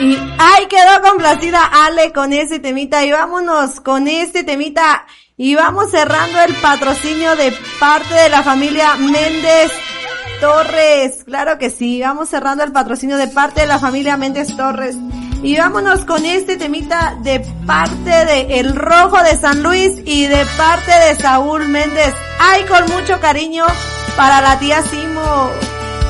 Y ahí quedó complacida Ale con ese temita, y vámonos con este temita y vamos cerrando el patrocinio de parte de la familia Méndez Torres. Claro que sí, vamos cerrando el patrocinio de parte de la familia Méndez Torres. Y vámonos con este temita de parte de El Rojo de San Luis y de parte de Saúl Méndez. Ay, con mucho cariño para la tía Simo.